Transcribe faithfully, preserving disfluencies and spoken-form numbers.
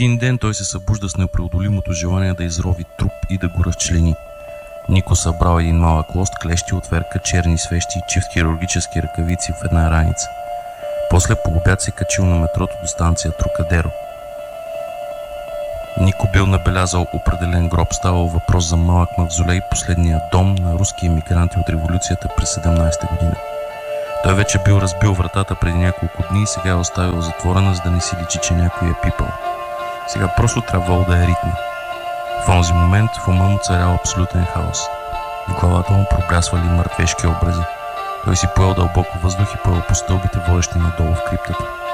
един ден той се събужда с непреодолимото желание да изрови труп и да го разчлени. Нико събрал един малък лост, клещи, отверка, черни свещи и чифт хирургически ръкавици в една раница. После по обяд се качил на метрото до станция Трокадеро. Нико бил набелязал определен гроб, ставал въпрос за малък мавзолей, последния дом на руски емигранти от революцията през седемнадесета година. Той вече бил разбил вратата преди няколко дни и сега е оставил затворена, за да не си личи, че някой е пипал. Сега просто трябвало да е ритми. В онзи момент в ума му царял абсолютен хаос. В главата му проблясвали мъртвешки образи. Той си поел дълбоко въздух и поел по стълбите, водещи надолу в криптата.